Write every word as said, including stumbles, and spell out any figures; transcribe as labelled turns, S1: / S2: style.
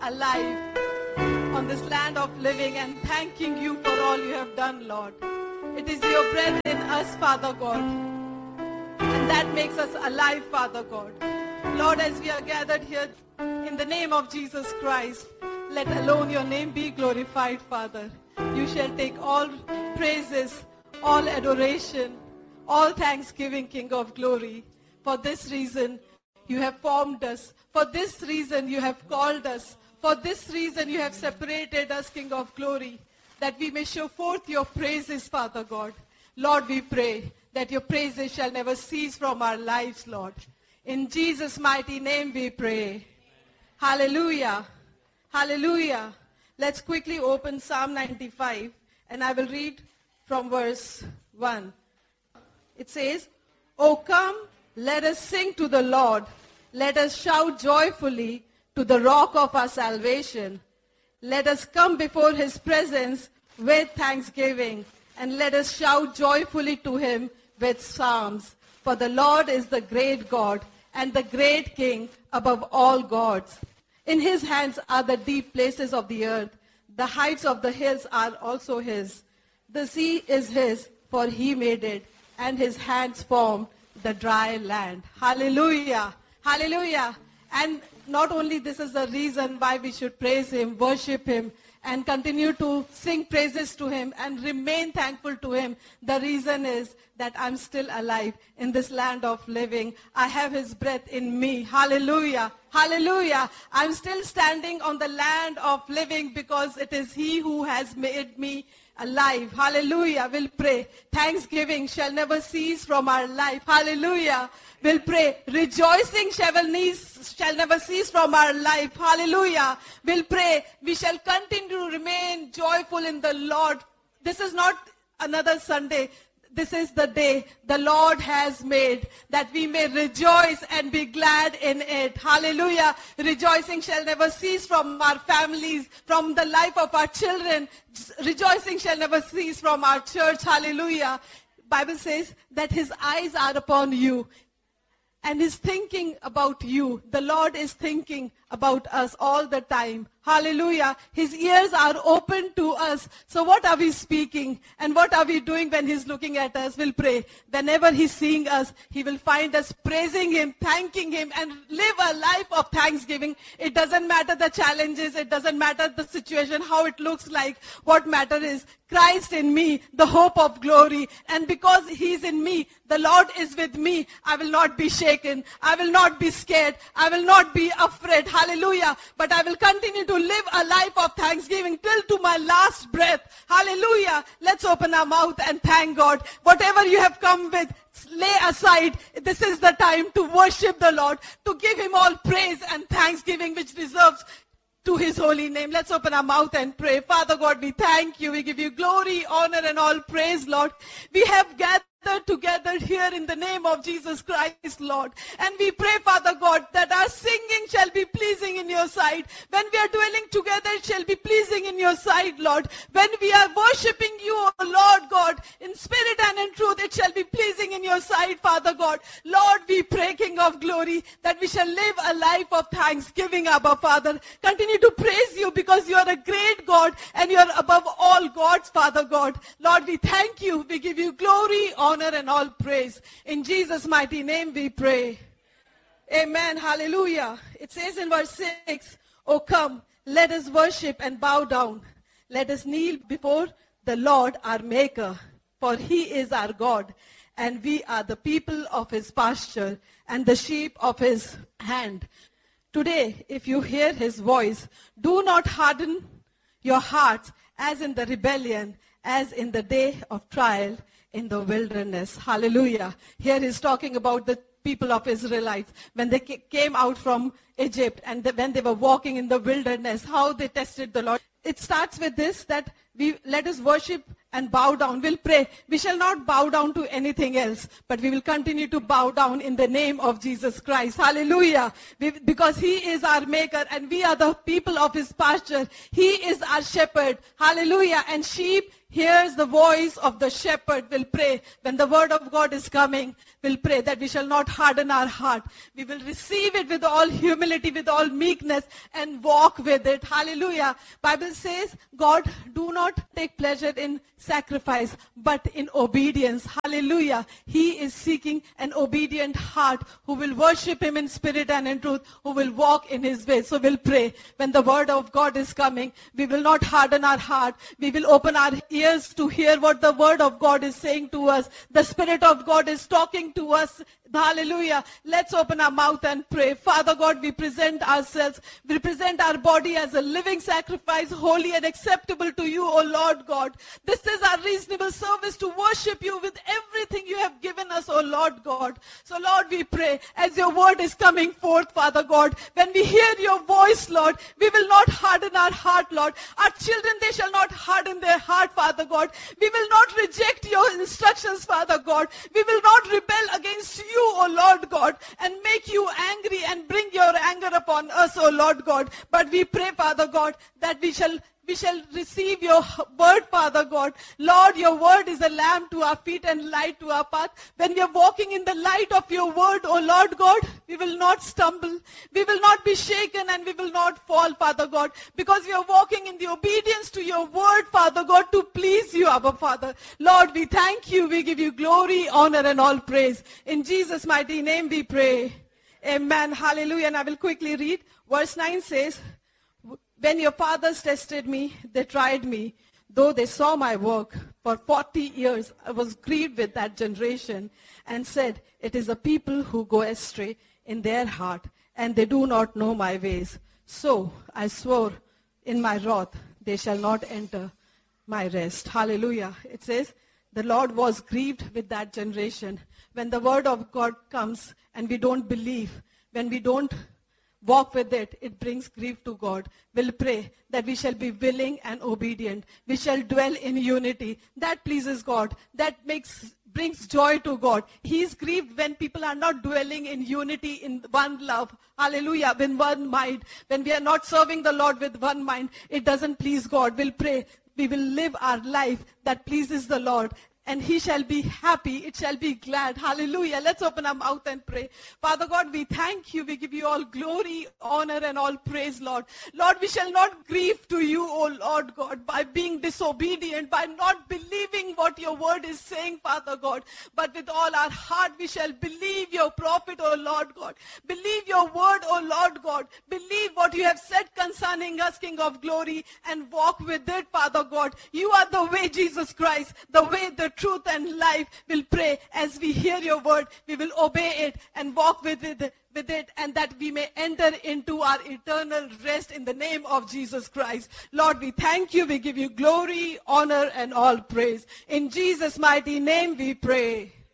S1: alive on this land of living and thanking you for all you have done, Lord. It is your breath in us, Father God, and that makes us alive, Father God. Lord, as we are gathered here in the name of Jesus Christ, let alone your name be glorified, Father. You shall take all praises, all adoration, all thanksgiving, King of glory. For this reason, you have formed us. For this reason, you have called us. For this reason, you have separated us, King of glory, that we may show forth your praises, Father God. Lord, we pray that your praises shall never cease from our lives, Lord. In Jesus' mighty name we pray. Hallelujah. Hallelujah. Let's quickly open Psalm ninety-five, and I will read from verse one. It says, "O come, let us sing to the Lord. Let us shout joyfully to the rock of our salvation. Let us come before his presence with thanksgiving, and let us shout joyfully to him with psalms. For the Lord is the great God and the great King above all gods. In his hands are the deep places of the earth. The heights of the hills are also his. The sea is his, for he made it, and his hands formed the dry land." Hallelujah. Hallelujah. And not only this is the reason why we should praise him, worship him, and continue to sing praises to him and remain thankful to him. The reason is that I'm still alive in this land of living. I have his breath in me. Hallelujah. Hallelujah. I'm still standing on the land of living because it is he who has made me alive. Hallelujah. We'll pray. Thanksgiving shall never cease from our life. Hallelujah. We'll pray. Rejoicing shall never cease from our life. Hallelujah. We'll pray. We shall continue to remain joyful in the Lord. This is not another Sunday. This is the day the Lord has made, that we may rejoice and be glad in it. Hallelujah. Rejoicing shall never cease from our families, from the life of our children. Rejoicing shall never cease from our church. Hallelujah. Bible says that his eyes are upon you and is thinking about you. The Lord is thinking about us all the time. Hallelujah. His ears are open to us. So what are we speaking? And what are we doing when he's looking at us? We'll pray. Whenever he's seeing us, he will find us praising him, thanking him, and live a life of thanksgiving. It doesn't matter the challenges. It doesn't matter the situation, how it looks like. What matters is Christ in me, the hope of glory. And because he's in me, the Lord is with me. I will not be shaken. I will not be scared. I will not be afraid. Hallelujah. But I will continue to live a life of thanksgiving till to my last breath. Hallelujah. Let's open our mouth and thank God. Whatever you have come with, lay aside. This is the time to worship the Lord, to give him all praise and thanksgiving which deserves to his holy name. Let's open our mouth and pray. Father God, we thank you. We give you glory, honor, and all praise, Lord. We have gathered together here in the name of Jesus Christ, Lord. And we pray, Father God, that our singing shall be pleasing in your sight. When we are dwelling together, it shall be pleasing in your sight, Lord. When we are worshiping you, O Lord God, in spirit and in truth, it shall be pleasing in your sight, Father God. Lord, we pray, King of glory, that we shall live a life of thanksgiving, Abba, Father. Continue to praise you because you are a great God and you are above all gods, Father God. Lord, we thank you. We give you glory, honor, and all praise. In Jesus' mighty name we pray. Amen. Hallelujah. It says in verse six, "O come, let us worship and bow down. Let us kneel before the Lord our Maker. For he is our God, and we are the people of his pasture and the sheep of his hand. Today, if you hear his voice, do not harden your hearts as in the rebellion, as in the day of trial in the wilderness." Hallelujah. Here he's talking about the people of Israelites when they came out from Egypt and the, when they were walking in the wilderness, how they tested the Lord. It starts with this, that we let us worship and bow down. We'll pray. We shall not bow down to anything else, but we will continue to bow down in the name of Jesus Christ. Hallelujah. We, because he is our maker and we are the people of his pasture. He is our shepherd. Hallelujah. And sheep, hears the voice of the shepherd will pray. When the word of God is coming, we'll pray that we shall not harden our heart. We will receive it with all humility, with all meekness, and walk with it. Hallelujah. Bible says, God do not take pleasure in sacrifice, but in obedience. Hallelujah. He is seeking an obedient heart who will worship him in spirit and in truth, who will walk in his way. So we'll pray. When the word of God is coming, we will not harden our heart. We will open our ears to hear what the word of God is saying to us. The Spirit of God is talking to us. Hallelujah. Let's open our mouth and pray. Father God, we present ourselves. We present our body as a living sacrifice, holy and acceptable to you, O Lord God. This is our reasonable service to worship you with everything you have given us, O Lord God. So Lord, we pray as your word is coming forth, Father God, when we hear your voice, Lord, we will not harden our heart, Lord. Our children, they shall not harden their heart, Father God. We will not reject your instructions, Father God. We will not rebel against you, O Lord God, and make you angry and bring your anger upon us, O Lord God. But we pray, Father God, that we shall we shall receive your word, Father God. Lord, your word is a lamp to our feet and light to our path. When we are walking in the light of your word, O Lord God, we will not stumble. We will not be shaken and we will not fall, Father God, because we are walking in the obedience to your word, Father God, to please you, Abba Father. Lord, we thank you. We give you glory, honor, and all praise. In Jesus' mighty name we pray. Amen. Hallelujah. And I will quickly read. Verse nine says, when your fathers tested me, they tried me, though they saw my work. For forty years I was grieved with that generation and said, it is a people who go astray in their heart, and they do not know my ways. So I swore in my wrath, they shall not enter my rest. Hallelujah. It says, the Lord was grieved with that generation. When the word of God comes and we don't believe, when we don't walk with it, it brings grief to God. We'll pray that we shall be willing and obedient. We shall dwell in unity. That pleases God. That makes brings joy to God. He is grieved when people are not dwelling in unity, in one love. Hallelujah. In one mind. When we are not serving the Lord with one mind, it doesn't please God. We'll pray. We will live our life that pleases the Lord. And he shall be happy. It shall be glad. Hallelujah. Let's open our mouth and pray. Father God, we thank you. We give you all glory, honor, and all praise, Lord. Lord, we shall not grieve to you, O Lord God, by being disobedient, by not believing what your word is saying, Father God. But with all our heart, we shall believe your prophet, O Lord God. Believe your word, O Lord God. Believe what you have said concerning us, King of glory, and walk with it, Father God. You are the way, Jesus Christ, the way, the truth and life. Will pray as we hear your word, we will obey it and walk with it, with it, and that we may enter into our eternal rest in the name of Jesus Christ. Lord, we thank you. We give you glory, honor, and all praise. In Jesus' mighty name we pray.